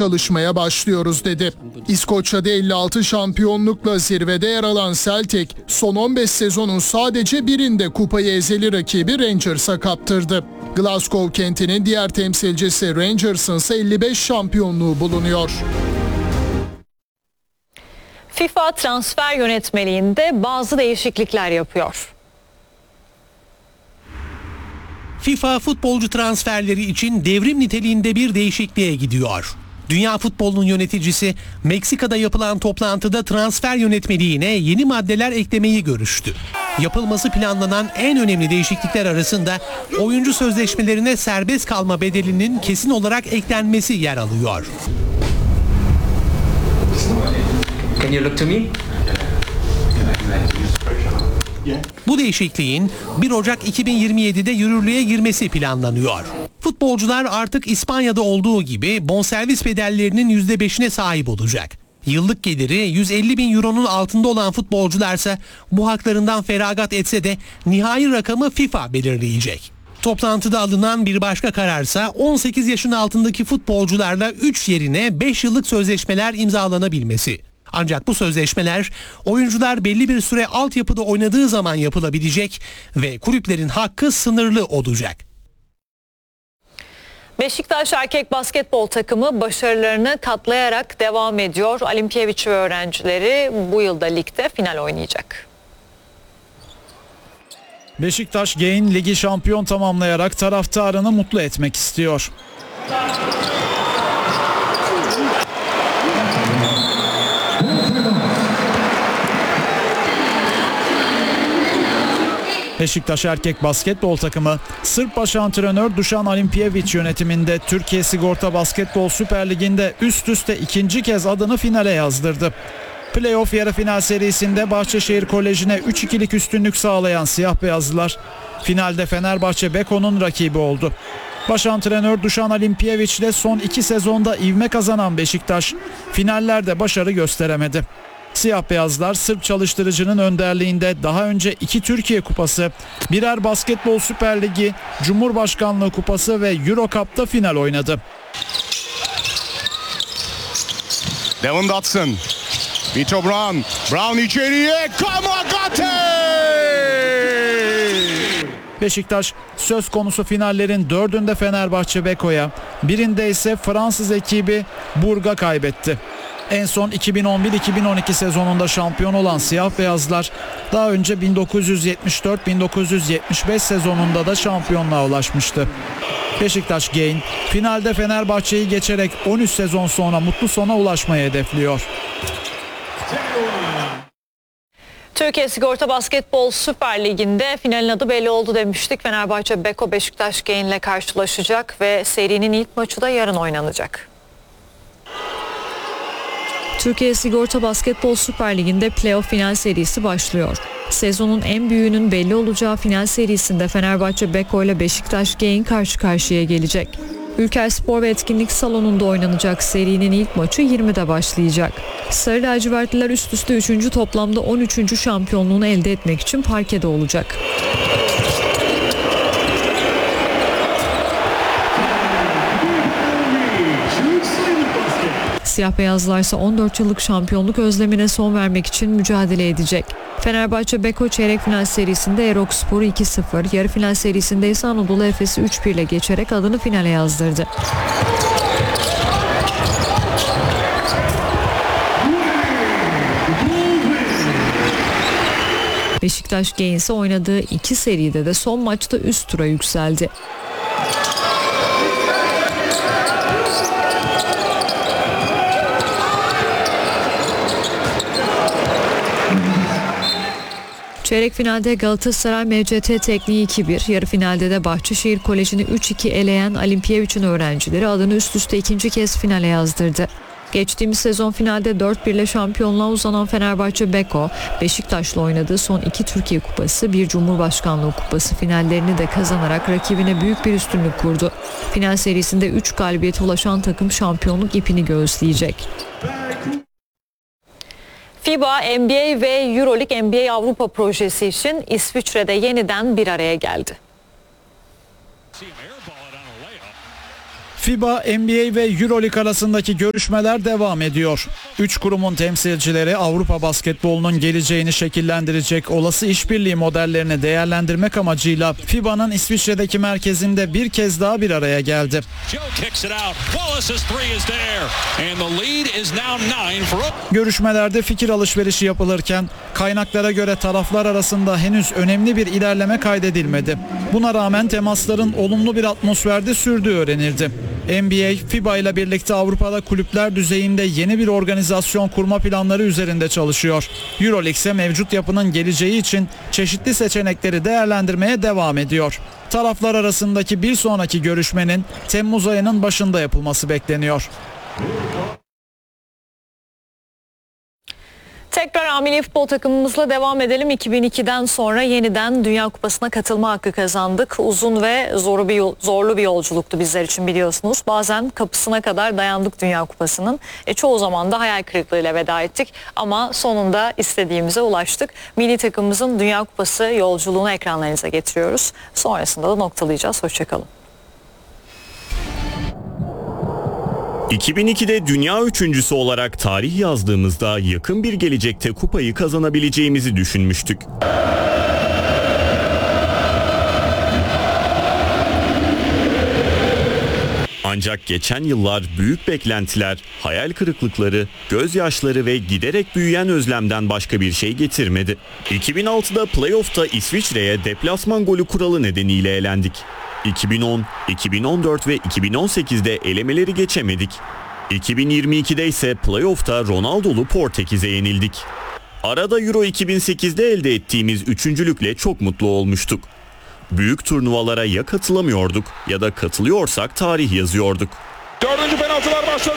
çalışmaya başlıyoruz dedi. İskoçya'da 56 şampiyonlukla zirvede yer alan Celtic, son 15 sezonun sadece birinde kupayı ezeli rakibi Rangers'a kaptırdı. Glasgow kentinin diğer temsilcisi Rangers'ın ise 55 şampiyonluğu bulunuyor. FIFA transfer yönetmeliğinde bazı değişiklikler yapıyor. FIFA futbolcu transferleri için devrim niteliğinde bir değişikliğe gidiyor. Dünya futbolunun yöneticisi Meksika'da yapılan toplantıda transfer yönetmeliğine yeni maddeler eklemeyi görüştü. Yapılması planlanan en önemli değişiklikler arasında oyuncu sözleşmelerine serbest kalma bedelinin kesin olarak eklenmesi yer alıyor. Can you look to me? Bu değişikliğin 1 Ocak 2027'de yürürlüğe girmesi planlanıyor. Futbolcular artık İspanya'da olduğu gibi bonservis bedellerinin %5'ine sahip olacak. Yıllık geliri 150 bin euronun altında olan futbolcularsa bu haklarından feragat etse de nihai rakamı FIFA belirleyecek. Toplantıda alınan bir başka kararsa 18 yaşın altındaki futbolcularla 3 yerine 5 yıllık sözleşmeler imzalanabilmesi. Ancak bu sözleşmeler oyuncular belli bir süre altyapıda oynadığı zaman yapılabilecek ve kulüplerin hakkı sınırlı olacak. Beşiktaş erkek basketbol takımı başarılarını katlayarak devam ediyor. Alimpiyeviç ve öğrencileri bu yılda ligde final oynayacak. Beşiktaş Gain ligi şampiyon tamamlayarak taraftarını mutlu etmek istiyor. Beşiktaş erkek basketbol takımı Sırp baş antrenör Dušan Alimpijević yönetiminde Türkiye Sigorta Basketbol Süper Ligi'nde üst üste ikinci kez adını finale yazdırdı. Playoff yarı final serisinde Bahçeşehir Koleji'ne 3-2'lik üstünlük sağlayan siyah beyazlılar finalde Fenerbahçe Beko'nun rakibi oldu. Baş antrenör Dušan Alimpijević ile son 2 sezonda ivme kazanan Beşiktaş finallerde başarı gösteremedi. Siyah beyazlar Sırp çalıştırıcının önderliğinde daha önce 2 Türkiye Kupası, birer Basketbol Süper Ligi, Cumhurbaşkanlığı Kupası ve Euro Cup'ta final oynadı. Devin Dotson, Vito Brown, Brown içeriye, Kamagate! Beşiktaş söz konusu finallerin 4'ünde Fenerbahçe Beko'ya, birinde ise Fransız ekibi Burg'a kaybetti. En son 2011-2012 sezonunda şampiyon olan siyah beyazlar daha önce 1974-1975 sezonunda da şampiyonluğa ulaşmıştı. Beşiktaş Gain finalde Fenerbahçe'yi geçerek 13 sezon sonra mutlu sona ulaşmayı hedefliyor. Türkiye Sigorta Basketbol Süper Ligi'nde finalin adı belli oldu demiştik. Fenerbahçe Beko Beşiktaş Gain ile karşılaşacak ve serinin ilk maçı da yarın oynanacak. Türkiye Sigorta Basketbol Süper Ligi'nde playoff final serisi başlıyor. Sezonun en büyüğünün belli olacağı final serisinde Fenerbahçe Beko ile Beşiktaş Gain karşı karşıya gelecek. Ülker Spor ve Etkinlik Salonu'nda oynanacak serinin ilk maçı 20'de başlayacak. Sarı lacivertliler üst üste 3. toplamda 13. şampiyonluğunu elde etmek için parkede olacak. Siyah beyazlar ise 14 yıllık şampiyonluk özlemine son vermek için mücadele edecek. Fenerbahçe Beko çeyrek final serisinde Erokspor'u 2-0, yarı final serisinde ise Anadolu Efes'i 3-1 ile geçerek adını finale yazdırdı. Beşiktaş Gain ise oynadığı 2 seride de son maçta üst tura yükseldi. Çeyrek finalde Galatasaray MCT Tekniği 2-1, yarı finalde de Bahçeşehir Koleji'ni 3-2 eleyen Alimpijević'in öğrencileri adını üst üste ikinci kez finale yazdırdı. Geçtiğimiz sezon finalde 4-1 ile şampiyonluğa uzanan Fenerbahçe Beko, Beşiktaş'la oynadığı son 2 Türkiye Kupası, bir Cumhurbaşkanlığı Kupası finallerini de kazanarak rakibine büyük bir üstünlük kurdu. Final serisinde 3 galibiyete ulaşan takım şampiyonluk ipini göğüsleyecek. FIBA, NBA ve Euroleague NBA Avrupa projesi için İsviçre'de yeniden bir araya geldi. FIBA, NBA ve Euroleague arasındaki görüşmeler devam ediyor. 3 kurumun temsilcileri Avrupa basketbolunun geleceğini şekillendirecek olası işbirliği modellerini değerlendirmek amacıyla FIBA'nın İsviçre'deki merkezinde bir kez daha bir araya geldi. Görüşmelerde fikir alışverişi yapılırken kaynaklara göre taraflar arasında henüz önemli bir ilerleme kaydedilmedi. Buna rağmen temasların olumlu bir atmosferde sürdüğü öğrenildi. NBA, FIBA ile birlikte Avrupa'da kulüpler düzeyinde yeni bir organizasyon kurma planları üzerinde çalışıyor. Euroleague ise mevcut yapının geleceği için çeşitli seçenekleri değerlendirmeye devam ediyor. Taraflar arasındaki bir sonraki görüşmenin Temmuz ayının başında yapılması bekleniyor. Tekrar milli futbol takımımızla devam edelim. 2002'den sonra yeniden Dünya Kupası'na katılma hakkı kazandık. Uzun ve zorlu bir yolculuktu bizler için, biliyorsunuz. Bazen kapısına kadar dayandık Dünya Kupası'nın. Çoğu zaman da hayal kırıklığıyla veda ettik. Ama sonunda istediğimize ulaştık. Milli takımımızın Dünya Kupası yolculuğunu ekranlarınıza getiriyoruz. Sonrasında da noktalayacağız. Hoşçakalın. 2002'de dünya üçüncüsü olarak tarih yazdığımızda yakın bir gelecekte kupayı kazanabileceğimizi düşünmüştük. Ancak geçen yıllar büyük beklentiler, hayal kırıklıkları, gözyaşları ve giderek büyüyen özlemden başka bir şey getirmedi. 2006'da playoff'ta İsviçre'ye deplasman golü kuralı nedeniyle elendik. 2010, 2014 ve 2018'de elemeleri geçemedik. 2022'de ise playoff'ta Ronaldo'lu Portekiz'e yenildik. Arada Euro 2008'de elde ettiğimiz üçüncülükle çok mutlu olmuştuk. Büyük turnuvalara ya katılamıyorduk ya da katılıyorsak tarih yazıyorduk. 4. penaltılar başladı.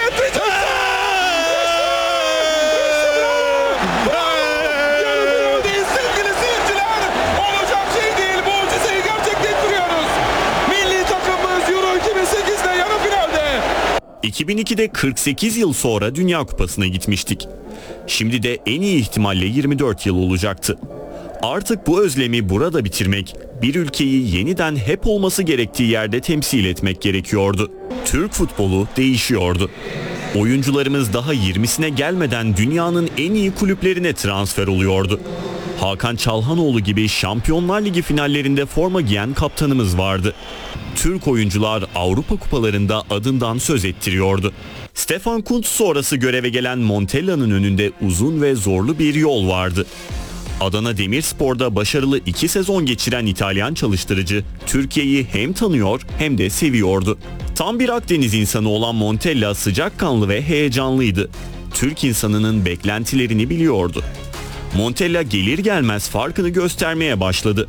Sevgili seyirciler, olacak şey değil. Mucizeyi gerçekleştiriyoruz. Milli takımımız Euro 2008'de yarı finalde. 2002'de 48 yıl sonra Dünya Kupası'na gitmiştik. Şimdi de en iyi ihtimalle 24 yıl olacaktı. Artık bu özlemi burada bitirmek, bir ülkeyi yeniden hep olması gerektiği yerde temsil etmek gerekiyordu. Türk futbolu değişiyordu. Oyuncularımız daha 20'sine gelmeden dünyanın en iyi kulüplerine transfer oluyordu. Hakan Çalhanoğlu gibi Şampiyonlar Ligi finallerinde forma giyen kaptanımız vardı. Türk oyuncular Avrupa kupalarında adından söz ettiriyordu. Stefan Kuntz sonrası göreve gelen Montella'nın önünde uzun ve zorlu bir yol vardı. Adana Demirspor'da başarılı 2 sezon geçiren İtalyan çalıştırıcı Türkiye'yi hem tanıyor hem de seviyordu. Tam bir Akdeniz insanı olan Montella sıcakkanlı ve heyecanlıydı. Türk insanının beklentilerini biliyordu. Montella gelir gelmez farkını göstermeye başladı.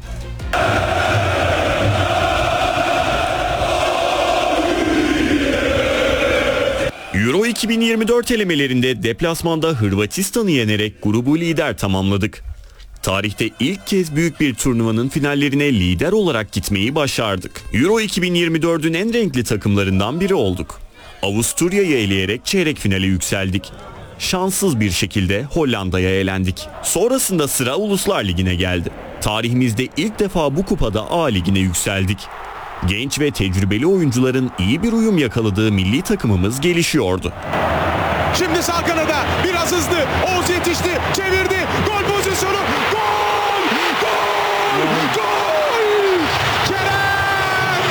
Euro 2024 elemelerinde deplasmanda Hırvatistan'ı yenerek grubu lider tamamladık. Tarihte ilk kez büyük bir turnuvanın finallerine lider olarak gitmeyi başardık. Euro 2024'ün en renkli takımlarından biri olduk. Avusturya'yı eleyerek çeyrek finale yükseldik. Şanssız bir şekilde Hollanda'ya elendik. Sonrasında sıra Uluslar Ligi'ne geldi. Tarihimizde ilk defa bu kupada A Ligi'ne yükseldik. Genç ve tecrübeli oyuncuların iyi bir uyum yakaladığı milli takımımız gelişiyordu. Şimdi sağ kanada biraz hızlı. Oğuz yetişti, çevirdi. Gol pozisyonu. Gol! Gol! Gol! Kerem!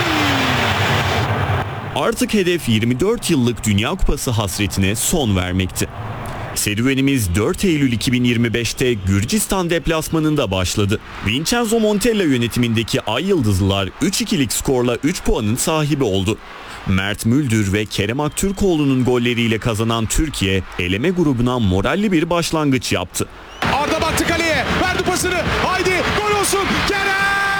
Artık hedef 24 yıllık Dünya Kupası hasretine son vermekti. Serüvenimiz 4 Eylül 2025'te Gürcistan deplasmanında başladı. Vincenzo Montella yönetimindeki Ay Yıldızlılar 3-2'lik skorla 3 puanın sahibi oldu. Mert Müldür ve Kerem Aktürkoğlu'nun golleriyle kazanan Türkiye, eleme grubuna moralli bir başlangıç yaptı. Arda baktı kaleye, verdi pasını. Haydi gol olsun. Kerem!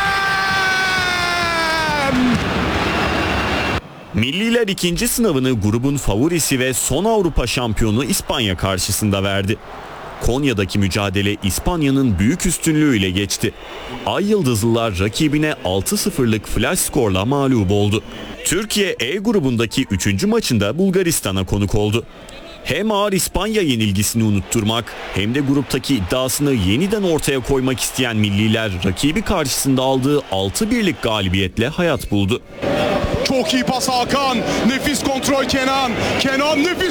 Milliler ikinci sınavını grubun favorisi ve son Avrupa şampiyonu İspanya karşısında verdi. Konya'daki mücadele İspanya'nın büyük üstünlüğüyle geçti. Ay Yıldızlılar rakibine 6-0'lık flash skorla mağlup oldu. Türkiye E grubundaki 3. maçında Bulgaristan'a konuk oldu. Hem ağır İspanya yenilgisini unutturmak hem de gruptaki iddiasını yeniden ortaya koymak isteyen milliler rakibi karşısında aldığı 6-1'lik galibiyetle hayat buldu. Çok iyi pas Hakan. Nefis kontrol Kenan. Kenan nefis